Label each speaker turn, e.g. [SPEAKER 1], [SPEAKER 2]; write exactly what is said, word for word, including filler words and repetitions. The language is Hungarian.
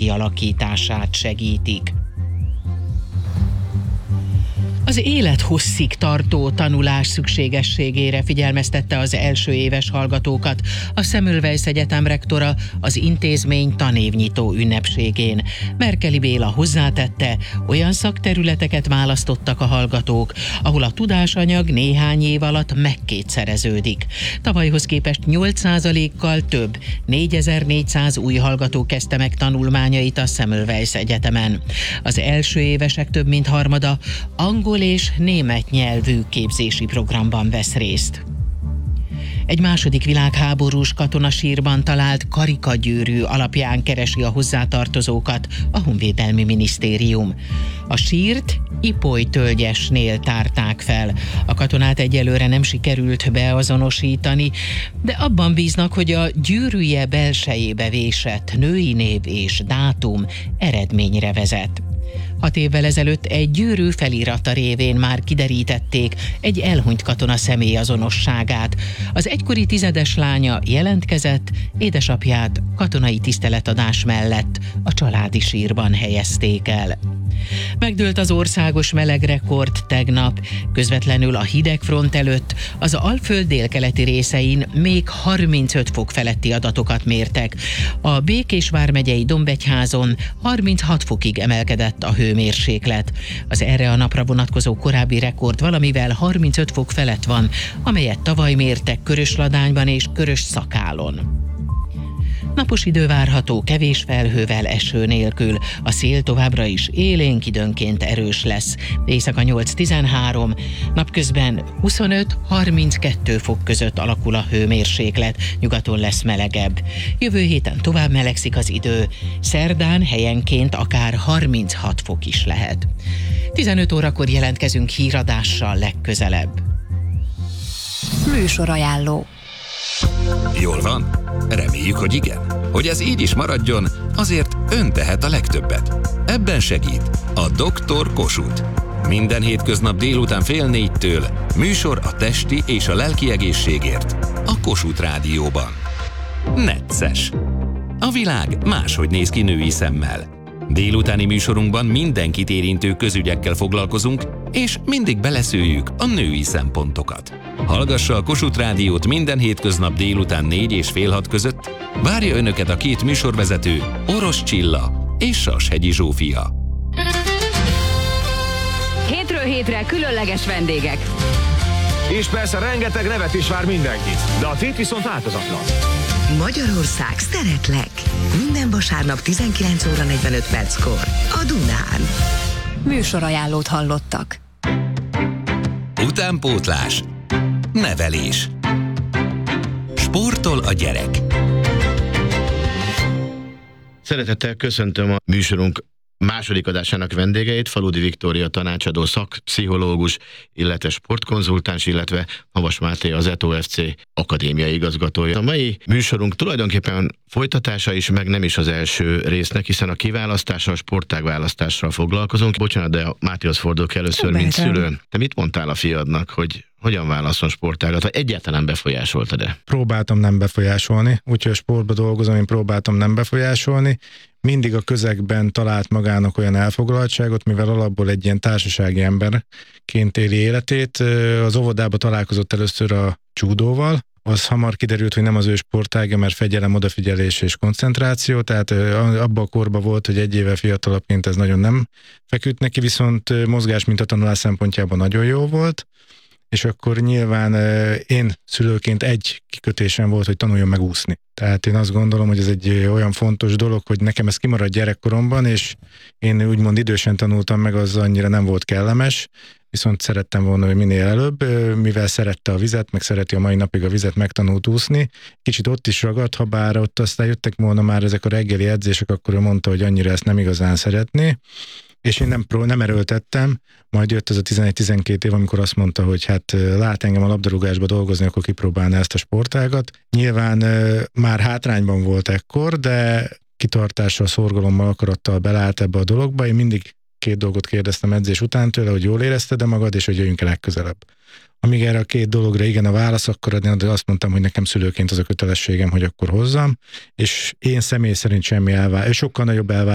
[SPEAKER 1] kialakítását segítik. Az élethosszig tartó tanulás szükségességére figyelmeztette az első éves hallgatókat a Semmelweis Egyetem rektora az intézmény tanévnyitó ünnepségén. Merkeli Béla hozzátette, olyan szakterületeket választottak a hallgatók, ahol a tudásanyag néhány év alatt megkétszereződik. Tavalyhoz képest nyolc százalékkal több, négyezer-négyszáz új hallgató kezdte meg tanulmányait a Semmelweis Egyetemen. Az első évesek több mint harmada angol és német nyelvű képzési programban vesz részt. Egy második világháborús katonasírban talált karikagyűrű alapján keresi a hozzátartozókat a Honvédelmi Minisztérium. A sírt Ipoly tölgyesnél tárták fel. A katonát egyelőre nem sikerült beazonosítani, de abban bíznak, hogy a gyűrűje belsejébe vésett női név és dátum eredményre vezet. Hat évvel ezelőtt egy gyűrű felirata révén már kiderítették egy elhunyt katona személyazonosságát. Az egykori tizedes lánya jelentkezett, édesapját katonai tiszteletadás mellett a családi sírban helyezték el. Megdőlt az országos melegrekord tegnap. Közvetlenül a hidegfront előtt az Alföld délkeleti részein még harmincöt fok feletti adatokat mértek. A Békés vármegyei Dombegyházon harminchat fokig emelkedett a hőmérséklet. Az erre a napra vonatkozó korábbi rekord valamivel harmincöt fok felett van, amelyet tavaly mértek Körösladányban és Körösszakálon. Napos idő várható, kevés felhővel, eső nélkül. A szél továbbra is élénk, időnként erős lesz. Éjszaka nyolc-tizenhárom, napközben huszonöt-harminckettő fok között alakul a hőmérséklet, nyugaton lesz melegebb. Jövő héten tovább melegszik az idő, szerdán helyenként akár harminchat fok is lehet. tizenöt órakor jelentkezünk híradással legközelebb.
[SPEAKER 2] Műsorajánló.
[SPEAKER 3] Jól van? Reméljük, hogy igen. Hogy ez így is maradjon, azért ön tehet a legtöbbet. Ebben segít a doktor Kossuth. Minden hétköznap délután fél négytől műsor a testi és a lelki egészségért a Kossuth Rádióban. Necces. A világ máshogy néz ki női szemmel. Délutáni műsorunkban mindenkit érintő közügyekkel foglalkozunk, és mindig beleszőjük a női szempontokat. Hallgassa a Kossuth Rádiót minden hétköznap délután négy és fél hat között. Várja önöket a két műsorvezető, Orosz Csilla és Sashegyi Zsófia.
[SPEAKER 2] Hétről hétre különleges vendégek.
[SPEAKER 4] És persze rengeteg nevet is vár mindenkit, de a tét viszont változatlan.
[SPEAKER 5] Magyarország szeretlek. Minden vasárnap tizenkilenc óra negyvenöt perckor a Dunán.
[SPEAKER 2] Műsorajánlót hallottak.
[SPEAKER 3] Utánpótlás. Nevelés. Sportol a gyerek.
[SPEAKER 6] Szeretettel köszöntöm a műsorunk második adásának vendégeit, Faludi Viktória tanácsadó szakpszichológus, illetve sportkonzultáns, illetve Havas Máté, az e té o ef cé akadémiai igazgatója. A mai műsorunk tulajdonképpen folytatása is, meg nem is az első résznek, hiszen a kiválasztással, a sportágválasztással foglalkozunk. Bocsánat, de Mátéhoz fordulok először, mint szülő. Te mit mondtál a fiadnak, hogy hogyan válaszol sportágat, vagy egyáltalán befolyásoltad-e?
[SPEAKER 7] Próbáltam nem befolyásolni, úgyhogy a sportba dolgozom, én próbáltam nem befolyásolni. Mindig a közegben talált magának olyan elfoglaltságot, mivel alapból egy ilyen társasági emberként éli életét. Az óvodába találkozott először a judóval, az hamar kiderült, hogy nem az ő sportága, mert fegyelem, odafigyelés és koncentráció, tehát abban a korban volt, hogy egy éve fiatalabbként ez nagyon nem feküdt neki, viszont mozgás mintatanulás szempontjában nagyon jó volt, és akkor nyilván én szülőként egy kikötésem volt, hogy tanuljon meg úszni. Tehát én azt gondolom, hogy ez egy olyan fontos dolog, hogy nekem ez kimarad gyerekkoromban, és én úgymond idősen tanultam meg, az annyira nem volt kellemes, viszont szerettem volna, hogy minél előbb, mivel szerette a vizet, meg szereti a mai napig a vizet, megtanult úszni. Kicsit ott is ragadt, ha bár ott aztán jöttek volna már ezek a reggeli edzések, akkor ő mondta, hogy annyira ezt nem igazán szeretné. És én nem, nem erőltettem, majd jött ez a tizenegy-tizenkét év, amikor azt mondta, hogy hát lát engem a labdarúgásba dolgozni, akkor kipróbálná ezt a sportágat. Nyilván már hátrányban volt ekkor, de kitartással, szorgalommal, akarattal belállt ebbe a dologba. Én mindig két dolgot kérdeztem edzés után tőle, hogy jól érezted-e magad, és hogy jöjjünk el legközelebb. Amíg erre a két dologra igen a válasz, akkor azt mondtam, hogy nekem szülőként az a kötelességem, hogy akkor hozzam, és én személy szerint semmi elvár, sokkal nagyobb elvár